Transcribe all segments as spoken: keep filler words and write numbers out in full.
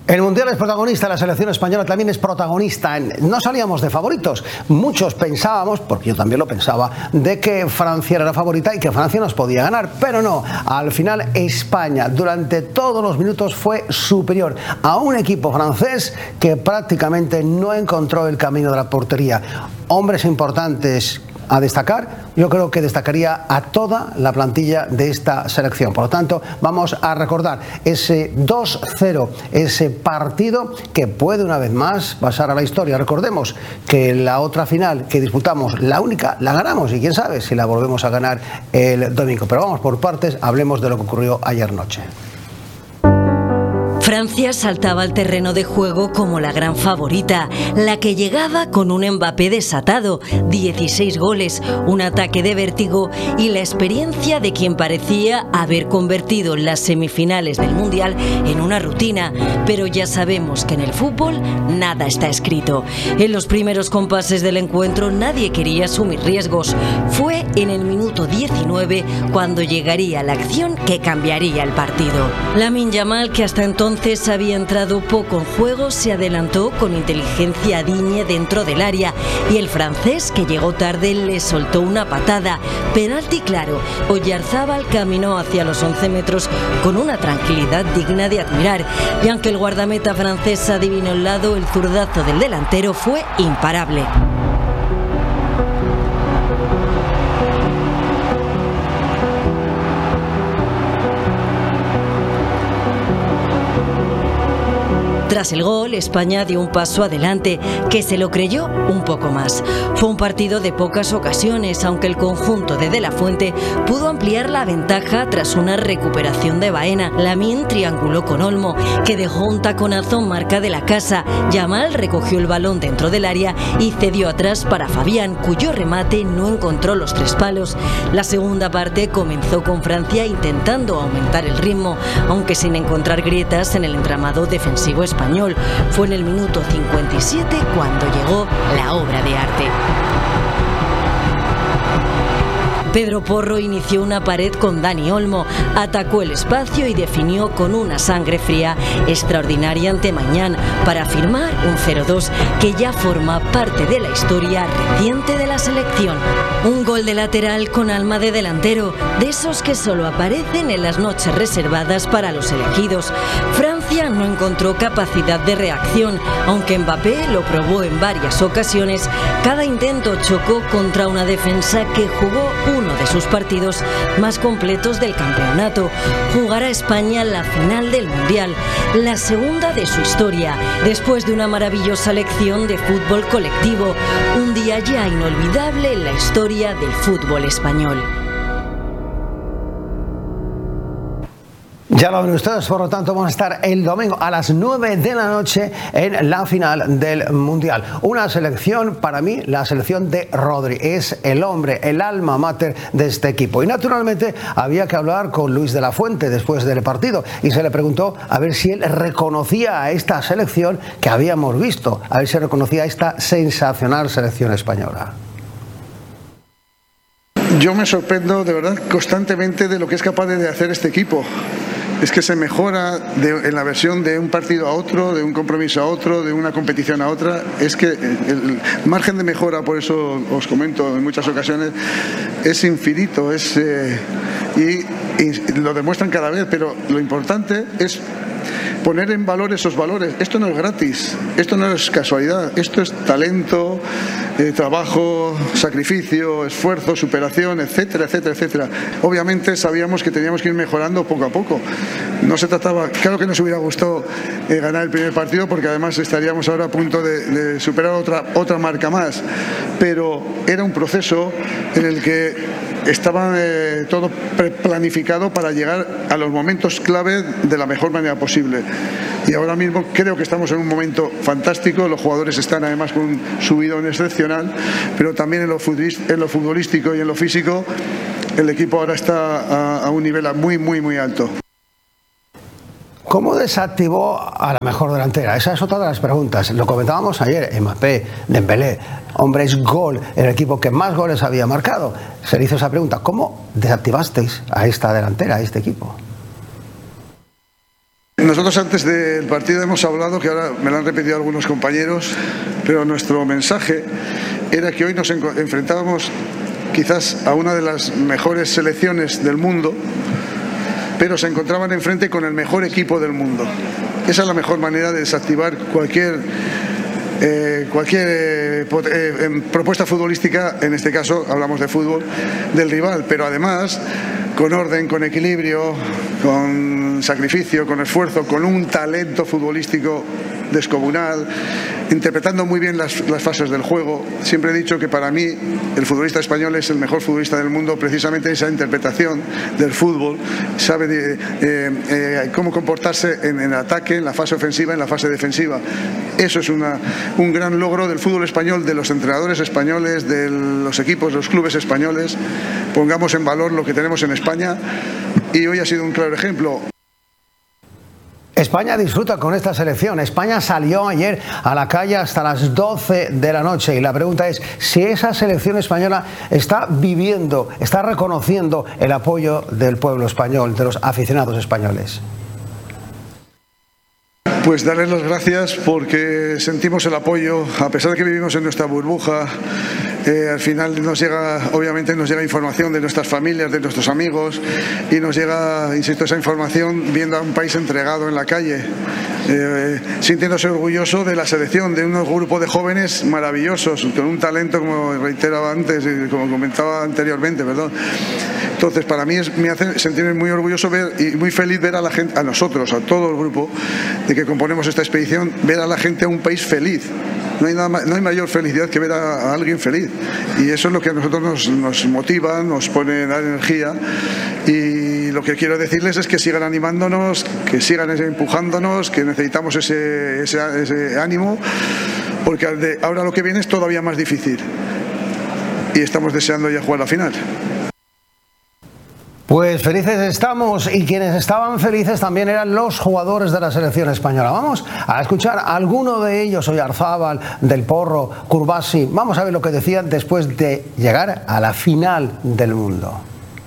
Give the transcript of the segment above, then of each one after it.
El Mundial es protagonista, la selección española también es protagonista. No salíamos de favoritos. Muchos pensábamos, porque yo también lo pensaba, de que Francia era la favorita y que Francia nos podía ganar. Pero no, al final España durante todos los minutos fue superior a un equipo francés que prácticamente no encontró el camino de la portería. Hombres importantes a destacar, yo creo que destacaría a toda la plantilla de esta selección. Por lo tanto, vamos a recordar ese dos cero, ese partido que puede una vez más pasar a la historia. Recordemos que la otra final que disputamos, la única, la ganamos y quién sabe si la volvemos a ganar el domingo. Pero vamos por partes, hablemos de lo que ocurrió ayer noche. Francia saltaba al terreno de juego como la gran favorita, la que llegaba con un Mbappé desatado, dieciséis goles, un ataque de vértigo y la experiencia de quien parecía haber convertido las semifinales del Mundial en una rutina. Pero ya sabemos que en el fútbol nada está escrito. En los primeros compases del encuentro nadie quería asumir riesgos. Fue en el minuto diecinueve cuando llegaría la acción que cambiaría el partido. Lamine Yamal, que hasta entonces había entrado poco en juego, se adelantó con inteligencia a Digne dentro del área y el francés, que llegó tarde, le soltó una patada. Penalti claro. Oyarzábal caminó hacia los once metros con una tranquilidad digna de admirar, y aunque el guardameta francés adivinó el lado, el zurdazo del delantero fue imparable. Tras el gol, España dio un paso adelante, que se lo creyó un poco más. Fue un partido de pocas ocasiones, aunque el conjunto de De La Fuente pudo ampliar la ventaja tras una recuperación de Baena. Lamine trianguló con Olmo, que dejó un taconazo en marca de la casa. Yamal recogió el balón dentro del área y cedió atrás para Fabián, cuyo remate no encontró los tres palos. La segunda parte comenzó con Francia intentando aumentar el ritmo, aunque sin encontrar grietas en el entramado defensivo español. Fue en el minuto cincuenta y siete cuando llegó la obra de arte. Pedro Porro inició una pared con Dani Olmo, atacó el espacio y definió con una sangre fría extraordinaria ante Mañán para firmar un cero dos que ya forma parte de la historia reciente de la selección. Un gol de lateral con alma de delantero, de esos que solo aparecen en las noches reservadas para los elegidos. Francia no encontró capacidad de reacción, aunque Mbappé lo probó en varias ocasiones. Cada intento chocó contra una defensa que jugó uno de sus partidos más completos del campeonato. Jugará España la final del Mundial, la segunda de su historia, después de una maravillosa lección de fútbol colectivo, un día ya inolvidable en la historia del fútbol español. Ya lo ven ustedes, por lo tanto vamos a estar el domingo a las nueve de la noche en la final del Mundial. Una selección, para mí, la selección de Rodri. Es el hombre, el alma mater de este equipo. Y naturalmente había que hablar con Luis de la Fuente después del partido y se le preguntó a ver si él reconocía a esta selección que habíamos visto, a ver si reconocía a esta sensacional selección española. Yo me sorprendo de verdad constantemente de lo que es capaz de hacer este equipo. Es que se mejora de, en la versión de un partido a otro, de un compromiso a otro, de una competición a otra. Es que el margen de mejora, por eso os comento en muchas ocasiones, es infinito, es, eh, y, y lo demuestran cada vez, pero lo importante es poner en valor esos valores. Esto no es gratis, esto no es casualidad, esto es talento, eh, trabajo, sacrificio, esfuerzo, superación, etcétera, etcétera, etcétera. Obviamente sabíamos que teníamos que ir mejorando poco a poco. No se trataba, claro que nos hubiera gustado eh, ganar el primer partido, porque además estaríamos ahora a punto de, de superar otra, otra marca más, pero era un proceso en el que estaba eh, todo planificado para llegar a los momentos clave de la mejor manera posible. Y ahora mismo creo que estamos en un momento fantástico. Los jugadores están además con un subidón excepcional, pero también en lo futbolístico y en lo físico el equipo ahora está a, a un nivel muy, muy, muy alto. ¿Cómo desactivó a la mejor delantera? Esa es otra de las preguntas. Lo comentábamos ayer, Mbappé, Dembélé, hombre, es gol, el equipo que más goles había marcado. Se le hizo esa pregunta, ¿cómo desactivasteis a esta delantera, a este equipo? Nosotros antes del partido hemos hablado, que ahora me lo han repetido algunos compañeros, pero nuestro mensaje era que hoy nos enfrentábamos quizás a una de las mejores selecciones del mundo, pero se encontraban enfrente con el mejor equipo del mundo. Esa es la mejor manera de desactivar cualquier Eh, cualquier eh, eh, propuesta futbolística, en este caso hablamos de fútbol, del rival, pero además con orden, con equilibrio, con sacrificio, con esfuerzo, con un talento futbolístico descomunal, interpretando muy bien las, las fases del juego. Siempre he dicho que para mí el futbolista español es el mejor futbolista del mundo, precisamente esa interpretación del fútbol, sabe de, eh, eh, cómo comportarse en el ataque, en la fase ofensiva, en la fase defensiva. Eso es una, un gran logro del fútbol español, de los entrenadores españoles, de los equipos, los clubes españoles. Pongamos en valor lo que tenemos en España y hoy ha sido un claro ejemplo. España disfruta con esta selección. España salió ayer a la calle hasta las doce de la noche y la pregunta es si esa selección española está viviendo, está reconociendo el apoyo del pueblo español, de los aficionados españoles. Pues darles las gracias porque sentimos el apoyo, a pesar de que vivimos en nuestra burbuja. Eh, al final nos llega, obviamente nos llega información de nuestras familias, de nuestros amigos, y nos llega, insisto, esa información viendo a un país entregado en la calle, eh, sintiéndose orgulloso de la selección, de unos grupos de jóvenes maravillosos, con un talento, como reiteraba antes y como comentaba anteriormente, perdón. Entonces, para mí es, me hace sentirme muy orgulloso ver y muy feliz ver a la gente, a nosotros, a todo el grupo de que componemos esta expedición, ver a la gente a un país feliz. No hay, nada, no hay mayor felicidad que ver a, a alguien feliz, y eso es lo que a nosotros nos, nos motiva, nos pone a dar energía, y lo que quiero decirles es que sigan animándonos, que sigan empujándonos, que necesitamos ese, ese, ese ánimo, porque ahora lo que viene es todavía más difícil y estamos deseando ya jugar la final. Pues felices estamos, y quienes estaban felices también eran los jugadores de la selección española. Vamos a escuchar a alguno de ellos, Oyarzábal, Del Porro, Curbasi. Vamos a ver lo que decían después de llegar a la final del mundo.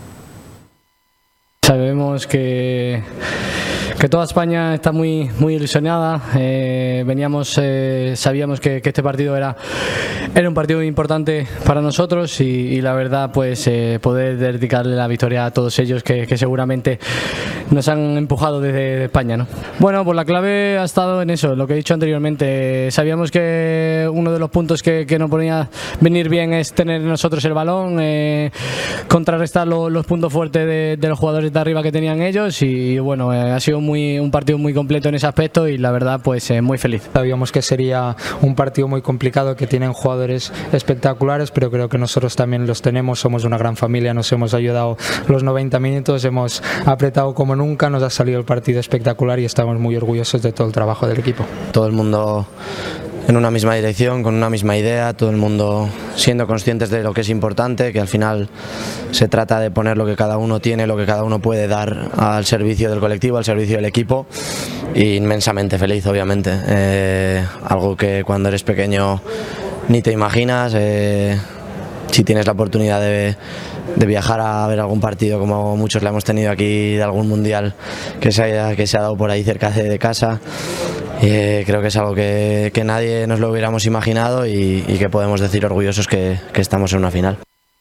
Sabemos que que toda España está muy muy ilusionada. Eh, veníamos, eh, sabíamos que, que este partido era era un partido muy importante para nosotros, y, y la verdad, pues eh, poder dedicarle la victoria a todos ellos que, que seguramente nos han empujado desde España, ¿no? Bueno, pues la clave ha estado en eso, lo que he dicho anteriormente. Sabíamos que uno de los puntos que, que nos ponía venir bien es tener nosotros el balón, eh, contrarrestar lo, los puntos fuertes de, de los jugadores de arriba que tenían ellos, y bueno, eh, ha sido muy Muy, un partido muy completo en ese aspecto, y la verdad, pues eh, muy feliz. Sabíamos que sería un partido muy complicado, que tienen jugadores espectaculares, pero creo que nosotros también los tenemos, somos una gran familia, nos hemos ayudado los noventa minutos, hemos apretado como nunca, nos ha salido el partido espectacular y estamos muy orgullosos de todo el trabajo del equipo. Todo el mundo en una misma dirección, con una misma idea, todo el mundo siendo conscientes de lo que es importante, que al final se trata de poner lo que cada uno tiene, lo que cada uno puede dar al servicio del colectivo, al servicio del equipo, y inmensamente feliz, obviamente. Eh, algo que cuando eres pequeño ni te imaginas. Eh, si tienes la oportunidad de, de viajar a ver algún partido, como muchos la hemos tenido aquí, de algún mundial que se, haya, que se ha dado por ahí cerca de casa, Eh, creo que es algo que, que nadie nos lo hubiéramos imaginado, y, y que podemos decir orgullosos que, que estamos en una final.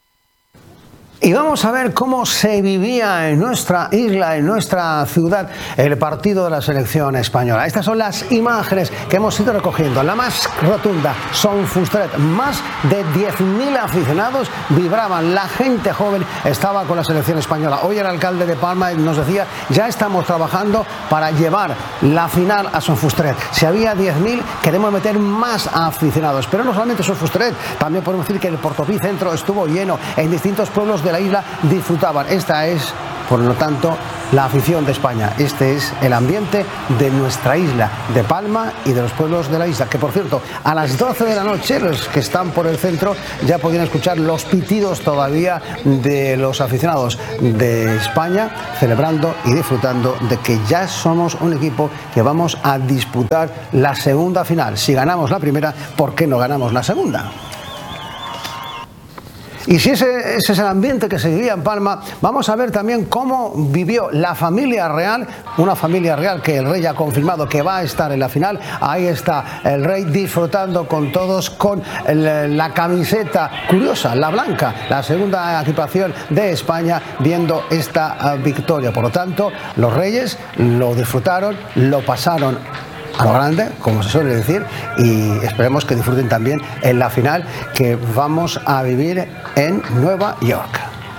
Y vamos a ver cómo se vivía en nuestra isla, en nuestra ciudad, el partido de la selección española. Estas son las imágenes que hemos ido recogiendo. La más rotunda, Son Fustret. Más de diez mil aficionados vibraban. La gente joven estaba con la selección española. Hoy el alcalde de Palma nos decía, ya estamos trabajando para llevar la final a Son Fustret. Si había diez mil, queremos meter más aficionados. Pero no solamente Son Fustret, también podemos decir que el Portopí Centro estuvo lleno. En distintos pueblos de la isla disfrutaban. Esta es, por lo tanto, la afición de España. Este es el ambiente de nuestra isla, de Palma y de los pueblos de la isla, que por cierto, a las doce de la noche, los que están por el centro ya podían escuchar los pitidos todavía de los aficionados de España, celebrando y disfrutando de que ya somos un equipo que vamos a disputar la segunda final. Si ganamos la primera, ¿por qué no ganamos la segunda? Y si ese, ese es el ambiente que se vivía en Palma, vamos a ver también cómo vivió la familia real, una familia real que el rey ha confirmado que va a estar en la final. Ahí está el rey disfrutando con todos, con el, la camiseta curiosa, la blanca, la segunda equipación de España, viendo esta uh, victoria. Por lo tanto, los reyes lo disfrutaron, lo pasaron a lo grande, como se suele decir, y esperemos que disfruten también en la final que vamos a vivir en Nueva York.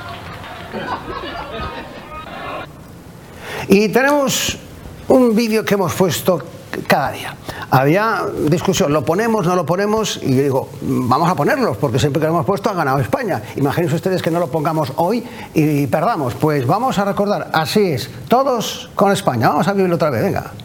Y tenemos un vídeo que hemos puesto cada día. Había discusión, ¿lo ponemos, no lo ponemos? Y yo digo, vamos a ponerlos, porque siempre que lo hemos puesto ha ganado España. Imagínense ustedes que no lo pongamos hoy y perdamos. Pues vamos a recordar, así es, todos con España. Vamos a vivirlo otra vez, venga.